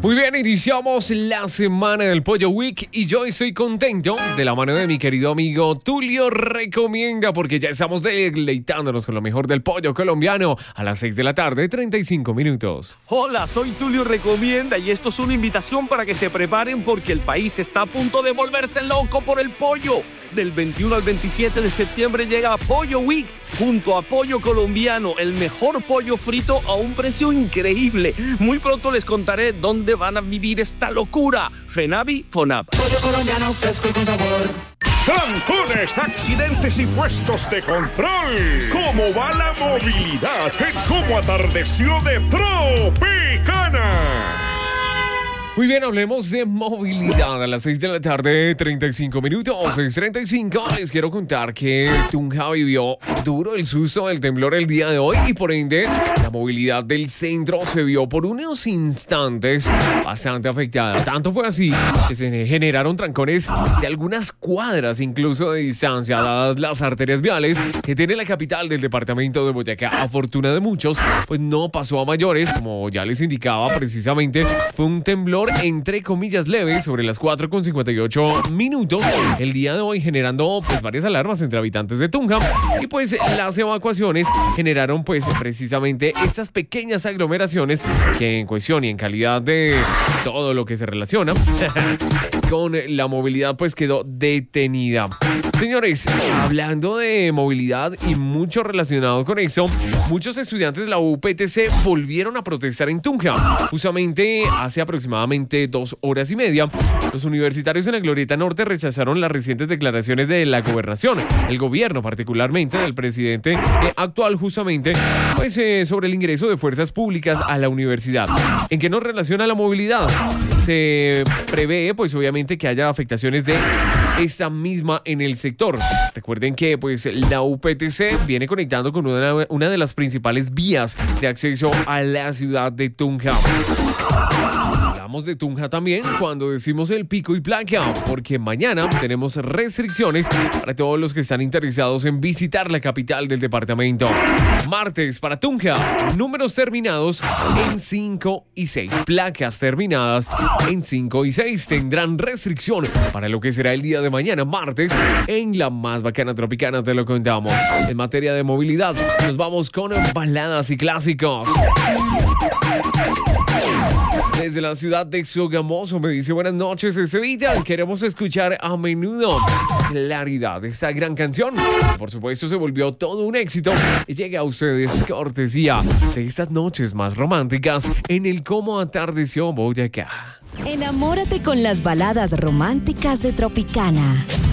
Muy bien, iniciamos la semana del Pollo Week y yo estoy contento de la mano de mi querido amigo Tulio Recomienda, porque ya estamos deleitándonos con lo mejor del pollo colombiano a las 6 de la tarde, 35 minutos. Hola, soy Tulio Recomienda y esto es una invitación para que se preparen porque el país está a punto de volverse loco por el pollo. Del 21 al 27 de septiembre llega Pollo Week junto a Pollo Colombiano, el mejor pollo frito a un precio increíble. Muy pronto les contaré dónde van a vivir esta locura. FENAVI, FONAP. Pollo colombiano fresco y con sabor. Trancones, accidentes y puestos de control. ¿Cómo va la movilidad en cómo atardeció de Tropicana? Muy bien, hablemos de movilidad a las 6 de la tarde, 35 minutos, 6:35. Les quiero contar que Tunja vivió duro el susto del temblor el día de hoy y por ende la movilidad del centro se vio por unos instantes bastante afectada. Tanto fue así que se generaron trancones de algunas cuadras incluso de distancia, dadas las arterias viales que tiene la capital del departamento de Boyacá. A fortuna de muchos, pues no pasó a mayores, como ya les indicaba precisamente, fue un temblor entre comillas leve sobre las 4:58 minutos el día de hoy, generando pues varias alarmas entre habitantes de Tunja y pues las evacuaciones generaron pues precisamente estas pequeñas aglomeraciones que en cuestión y en calidad de todo lo que se relaciona con la movilidad pues quedó detenida. Señores, hablando de movilidad y mucho relacionado con eso, muchos estudiantes de la UPTC volvieron a protestar en Tunja. Justamente hace aproximadamente 2 horas y media, los universitarios en la Glorieta Norte rechazaron las recientes declaraciones de la gobernación, el gobierno particularmente del presidente actual justamente, pues sobre el ingreso de fuerzas públicas a la universidad. ¿En qué nos relaciona la movilidad? Se prevé pues obviamente que haya afectaciones de esta misma en el sector. Recuerden que pues la UPTC viene conectando con una de las principales vías de acceso a la ciudad de Tunja. Hablamos de Tunja también cuando decimos el pico y placa, porque mañana tenemos restricciones para todos los que están interesados en visitar la capital del departamento. Martes para Tunja, números terminados en 5 y 6, placas terminadas en 5 y 6 tendrán restricción para lo que será el día de mañana, martes, en la más bacana Tropicana, te lo contamos. En materia de movilidad, nos vamos con baladas y clásicos. Desde la ciudad de Sogamoso me dice: buenas noches, Sevilla. Queremos escuchar a menudo Claridad, esta gran canción. Por supuesto, se volvió todo un éxito y llega a ustedes cortesía de estas noches más románticas en el Cómo Atardeció Boyacá. Enamórate con las baladas románticas de Tropicana.